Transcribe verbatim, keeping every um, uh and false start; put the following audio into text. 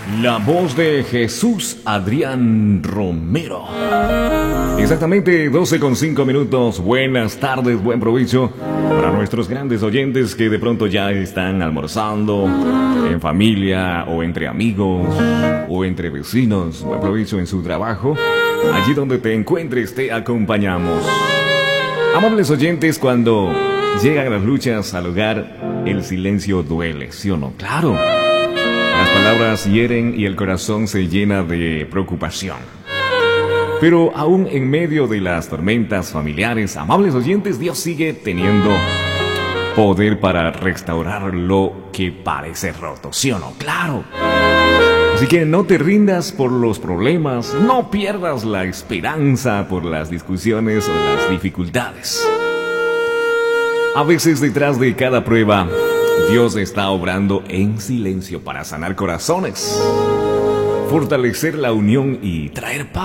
La voz de Jesús Adrián Romero. Exactamente doce con cinco minutos. Buenas tardes, buen provecho para nuestros grandes oyentes que de pronto ya están almorzando en familia o entre amigos o entre vecinos. Buen provecho en su trabajo. Allí donde te encuentres te acompañamos. Amables oyentes, cuando llegan las luchas al hogar, el silencio duele, ¿sí o no? Claro. Las palabras hieren y el corazón se llena de preocupación. Pero aún en medio de las tormentas familiares, amables oyentes, Dios sigue teniendo poder para restaurar lo que parece roto, ¿sí o no? Claro. Así que no te rindas por los problemas, no pierdas la esperanza por las discusiones o las dificultades. A veces detrás de cada prueba, Dios está obrando en silencio para sanar corazones, fortalecer la unión y traer paz.